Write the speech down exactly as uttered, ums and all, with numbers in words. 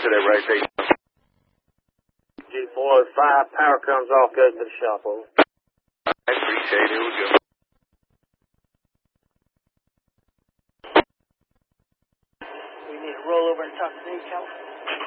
to that right station. G four oh five, power comes off, goes to the shop, over. I appreciate it. Here we go. We need to roll over and talk to Dave Keller.